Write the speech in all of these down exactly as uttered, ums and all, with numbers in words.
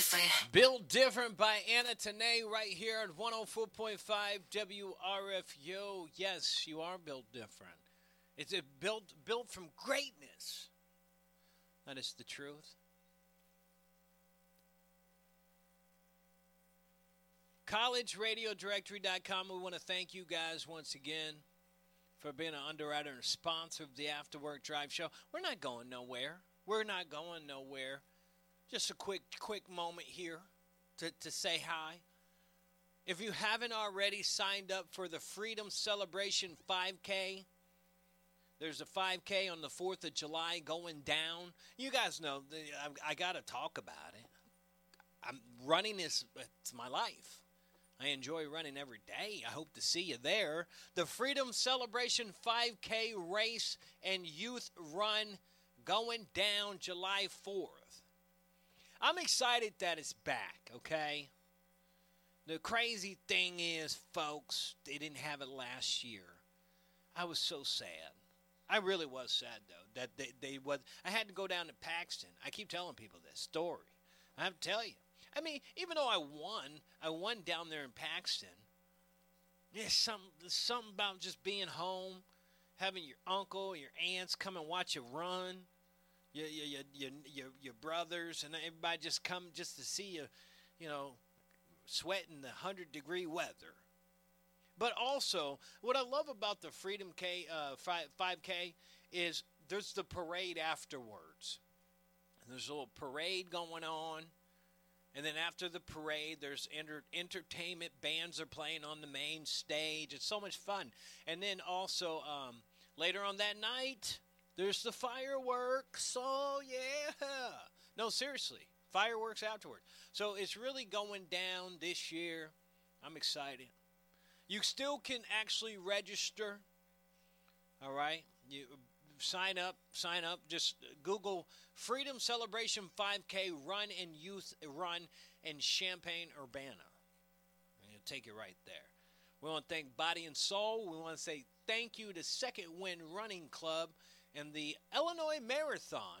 different. Built Different by Anna Tanay right here at one oh four point five W R F U. Yes, you are built different. It's a built built from greatness. That is the truth. college radio directory dot com. We want to thank you guys once again for being an underwriter and sponsor of the After Work Drive Show. We're not going nowhere. We're not going nowhere. Just a quick, quick moment here to, to say hi. If you haven't already signed up for the Freedom Celebration five K, there's a five K on the fourth of July going down. You guys know, the, I, I got to talk about it. I'm running this, it's my life. I enjoy running every day. I hope to see you there. The Freedom Celebration five K race and youth run going down July fourth. I'm excited that it's back, okay? The crazy thing is, folks, they didn't have it last year. I was so sad. I really was sad, though, that they, they was. I had to go down to Paxton. I keep telling people this story. I have to tell you. I mean, even though I won, I won down there in Paxton. There's something, there's something about just being home, having your uncle, your aunts come and watch you run, your your your your, your, your brothers, and everybody just come just to see you, you know, sweating the hundred degree weather. But also, what I love about the Freedom K uh, five K is there's the parade afterwards. There's a little parade going on. And then after the parade, there's enter- entertainment. Bands are playing on the main stage. It's so much fun. And then also, um, later on that night, there's the fireworks. Oh, yeah. No, seriously. Fireworks afterward. So it's really going down this year. I'm excited. You still can actually register. All right? You sign up. Sign up. Just Google Freedom Celebration five K Run and Youth Run in Champaign-Urbana. And it'll take you right there. We want to thank Body and Soul. We want to say thank you to Second Wind Running Club and the Illinois Marathon,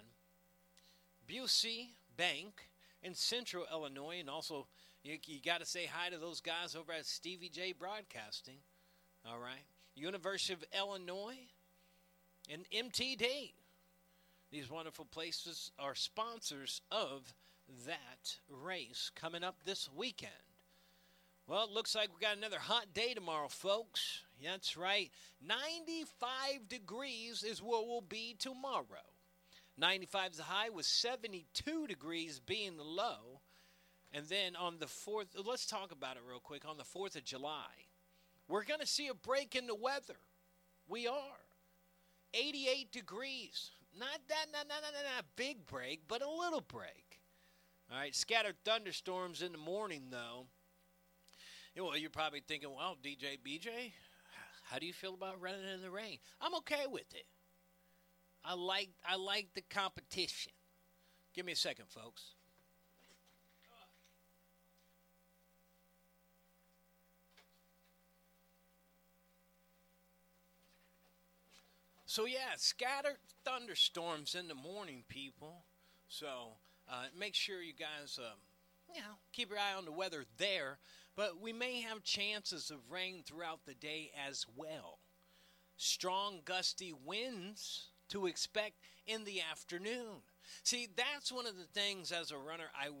Busey Bank in Central Illinois. And also, you, you got to say hi to those guys over at Stevie J Broadcasting. All right. University of Illinois and M T D. These wonderful places are sponsors of that race coming up this weekend. Well, it looks like we got another hot day tomorrow, folks. That's right. ninety-five degrees is what will be tomorrow. ninety-five is the high with seventy-two degrees being the low. And then on the fourth, let's talk about it real quick. On the fourth of July, we're going to see a break in the weather. We are. eighty-eight degrees. Not that, not, not, not, not a big break, but a little break. All right, scattered thunderstorms in the morning, though. You know, well, you're probably thinking, well, D J, B J, how do you feel about running in the rain? I'm okay with it. I like, I like the competition. Give me a second, folks. So, yeah, scattered thunderstorms in the morning, people. So, uh, make sure you guys, um, you know, keep your eye on the weather there. But we may have chances of rain throughout the day as well. Strong, gusty winds to expect in the afternoon. See, that's one of the things as a runner I